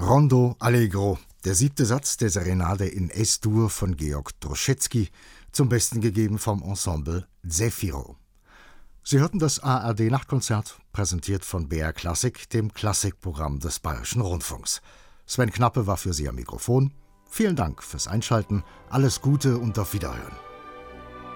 Rondo Allegro, der 7. Satz der Serenade in Es-Dur von Georg Droschetsky, zum Besten gegeben vom Ensemble Zefiro. Sie hörten das ARD-Nachtkonzert, präsentiert von BR Klassik, dem Klassikprogramm des Bayerischen Rundfunks. Sven Knappe war für Sie am Mikrofon. Vielen Dank fürs Einschalten, alles Gute und auf Wiederhören.